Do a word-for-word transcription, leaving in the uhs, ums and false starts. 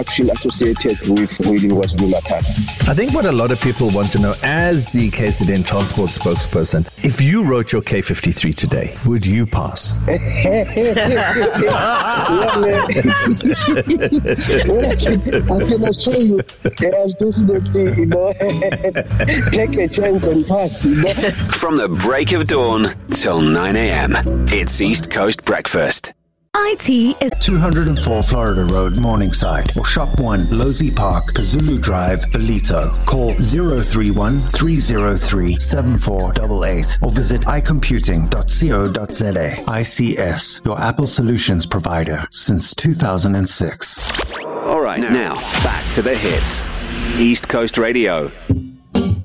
feel associated with really KwaZulu-Natal. I think what a lot of people want to know, as the K Z N transport spokesperson, if you wrote your K fifty-three today, would you pass? Well, I can, I can assure you, I'll definitely, you know, take a chance and pass, you know. From the break of dawn till nine a.m, it's East Coast Breakfast. I T is two oh four Florida Road, Morningside, or Shop one, Lozi Park, Kazulu Drive, Belito. Call zero three one, three zero three, seven four eight eight or visit i computing dot co dot za. I C S, your Apple Solutions provider since two thousand six. All right, now back to the hits. East Coast Radio.